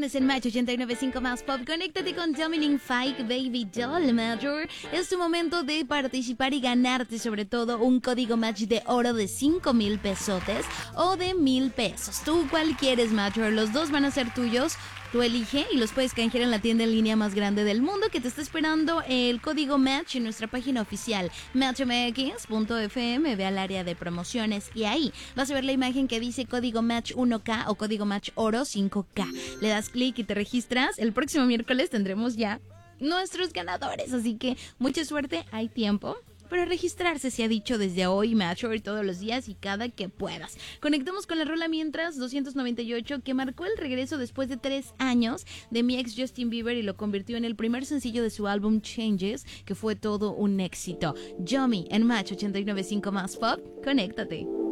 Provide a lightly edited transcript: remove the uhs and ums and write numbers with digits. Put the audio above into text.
viernes en Match 89.5 más Pop. Conéctate con Dominic Fike, Baby Doll Major. Es tu momento de participar y ganarte sobre todo un código Match de oro de 5,000 pesotes o de 1,000 pesos. ¿Tú cuál quieres, Major? Los dos van a ser tuyos. Tú elige y los puedes canjear en la tienda en línea más grande del mundo que te está esperando el código Match en nuestra página oficial matchmx.fm. Ve al área de promociones y ahí vas a ver la imagen que dice código Match 1K o código Match oro 5K. Le das clic y te registras. El próximo miércoles tendremos ya nuestros ganadores, así que mucha suerte, hay tiempo. Pero registrarse se ha dicho desde hoy, Major, todos los días y cada que puedas. Conectamos con la rola mientras 298, que marcó el regreso después de 3 años de mi ex Justin Bieber y lo convirtió en el primer sencillo de su álbum Changes, que fue todo un éxito. Yomi en Match 89.5 más Pop, conéctate.